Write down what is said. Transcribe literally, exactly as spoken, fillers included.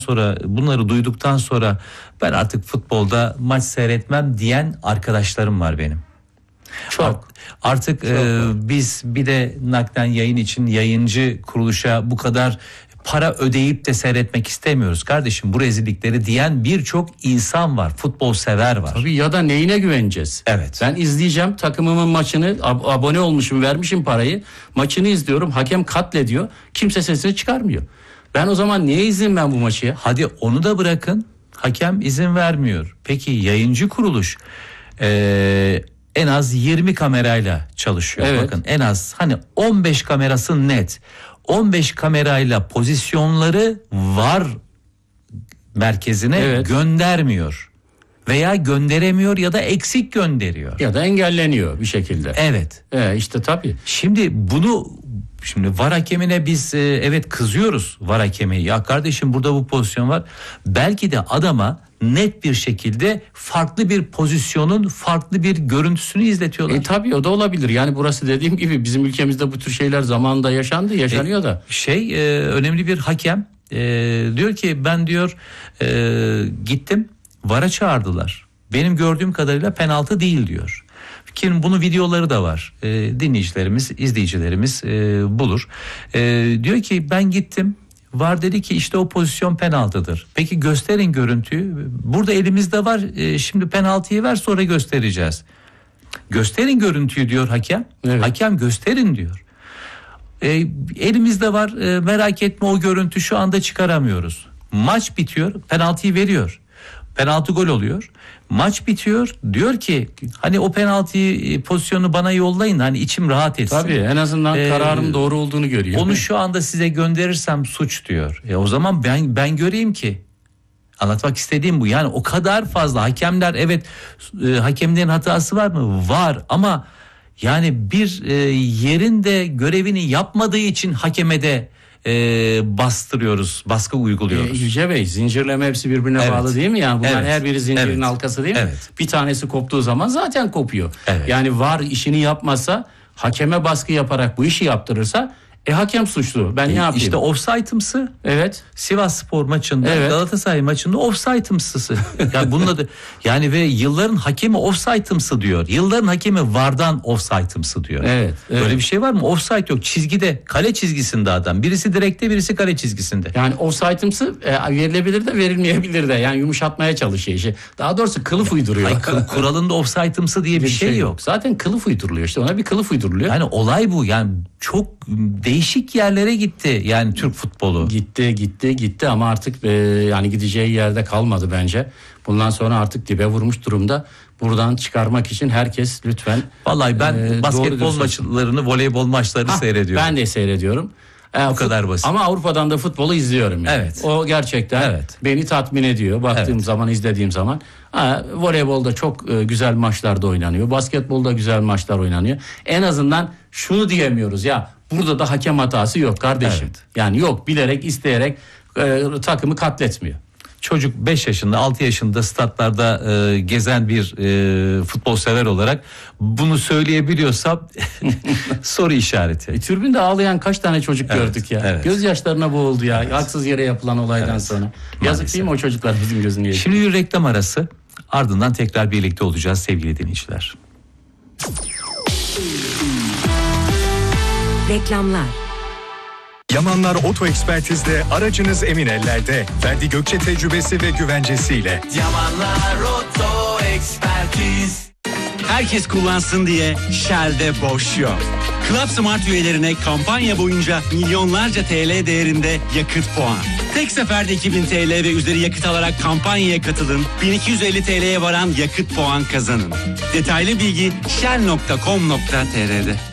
sonra, bunları duyduktan sonra ben artık futbolda maç seyretmem diyen arkadaşlarım var benim. Çok. Artık Çok e, biz bir de naklen yayın için yayıncı kuruluşa bu kadar para ödeyip de seyretmek istemiyoruz kardeşim, bu rezillikleri diyen birçok insan var, futbol sever var. Tabii, ya da neyine güveneceğiz? Evet. Ben izleyeceğim takımımın maçını, ab- abone olmuşum, vermişim parayı, maçını izliyorum, hakem katlediyor, kimse sesini çıkarmıyor. Ben o zaman niye izleyeyim ben bu maçı ya? Hadi onu da bırakın, hakem izin vermiyor. Peki yayıncı kuruluş e, en az yirmi kamerayla çalışıyor. Evet. Bakın, en az hani on beş kamerası net. on beş kamerayla pozisyonları var merkezine Evet. göndermiyor. Veya gönderemiyor ya da eksik gönderiyor. Ya da engelleniyor bir şekilde. Evet. E işte tabii. Şimdi bunu şimdi VAR hakemine biz e, evet kızıyoruz VAR hakemi. Ya kardeşim, burada bu pozisyon var. Belki de adama net bir şekilde farklı bir pozisyonun farklı bir görüntüsünü izletiyorlar. E tabii, o da olabilir. Yani burası dediğim gibi bizim ülkemizde bu tür şeyler zamanında yaşandı, yaşanıyor E, da. Şey e, önemli bir hakem e, diyor ki ben diyor e, gittim VAR'a çağırdılar. Benim gördüğüm kadarıyla penaltı değil diyor. Ki bunun videoları da var. E, dinleyicilerimiz, izleyicilerimiz e, bulur. E, diyor ki ben gittim. VAR dedi ki işte o pozisyon penaltıdır. Peki gösterin görüntüyü. Burada elimizde var. E, şimdi penaltıyı ver, sonra göstereceğiz. Gösterin görüntüyü diyor hakem. Evet. Hakem gösterin diyor. E, elimizde var. E, merak etme, o görüntü şu anda çıkaramıyoruz. Maç bitiyor. Penaltıyı veriyor. Penaltı gol oluyor. Maç bitiyor. Diyor ki hani o penaltıyı, pozisyonu bana yollayın, hani içim rahat etsin. Tabii, en azından Ee, kararın doğru olduğunu görüyor. Onu şu anda size gönderirsem suç diyor. E o zaman ben ben göreyim ki. Anlatmak istediğim bu. Yani o kadar fazla hakemler, evet e, hakemlerin hatası var mı? Var, ama yani bir e, yerin de görevini yapmadığı için hakeme de e, bastırıyoruz, baskı uyguluyoruz. E, İlce Bey, zincirleme hepsi birbirine Evet. bağlı değil mi? Yani bunların Evet. her biri zincirin Evet. halkası değil mi? Evet. Bir tanesi koptuğu zaman zaten kopuyor. Evet. Yani VAR işini yapmasa, hakeme baskı yaparak bu işi yaptırırsa, e hakem suçlu. Ben E, ne yapayım? İşte offside'ımsı. Evet. Sivasspor maçında, Evet. Galatasaray maçında offside'ımsısı. Yani bununla da yani ve yılların hakemi offside'ımsı diyor. Yılların hakemi VAR'dan offside'ımsı diyor. Evet, evet. Böyle bir şey var mı? Offside yok. Çizgide, kale çizgisinde adam. Birisi direkte, birisi kale çizgisinde. Yani offside'ımsı e, verilebilir de verilmeyebilir de. Yani yumuşatmaya çalışıyor işi. Daha doğrusu kılıf uyduruyor. Ay, kıl- kuralında offside'ımsı diye bir, Bir şey, yok. Zaten kılıf uyduruluyor işte. Ona bir kılıf uyduruluyor. Yani olay bu. Yani çok değişik yerlere gitti yani Türk futbolu. Gitti gitti gitti ama artık e, yani gideceği yerde kalmadı bence. Bundan sonra artık dibe vurmuş durumda. Buradan çıkarmak için herkes lütfen. Vallahi ben e, basketbol doğru maçlarını, voleybol maçlarını Ha, seyrediyorum. Ben de seyrediyorum. E, Bu kadar basit. Ama Avrupa'dan da futbolu izliyorum yani. Evet. O gerçekten Evet. beni tatmin ediyor. Baktığım Evet. zaman, izlediğim zaman. Ha, voleybolda çok e, güzel maçlar da oynanıyor. Basketbolda güzel maçlar oynanıyor. En azından şunu diyemiyoruz ya, burada da hakem hatası yok kardeşim. Evet. Yani yok, bilerek isteyerek e, takımı katletmiyor. Çocuk beş yaşında, altı yaşında statlarda e, gezen bir e, futbol sever olarak bunu söyleyebiliyorsam soru işareti. E, tribünde ağlayan kaç tane çocuk Evet, gördük ya. evet. Gözyaşlarına boğuldu ya. Haksız yere yapılan olaydan Evet. sonra. Yazık Maalesef. değil mi o çocuklar bizim gözünü yedi? Şimdi bir reklam arası, ardından tekrar birlikte olacağız sevgili dinleyiciler. Reklamlar. Yamanlar Oto Ekspertiz'de aracınız emin ellerde. Ferdi Gökçe tecrübesi ve güvencesiyle. Yamanlar Oto Ekspertiz. Herkes kullansın diye Shell'de boş yok. Club Smart üyelerine kampanya boyunca milyonlarca T L değerinde yakıt puan. Tek seferde iki bin T L ve üzeri yakıt alarak kampanyaya katılın. bin iki yüz elli T L'ye varan yakıt puan kazanın. Detaylı bilgi shell nokta com nokta tr'de.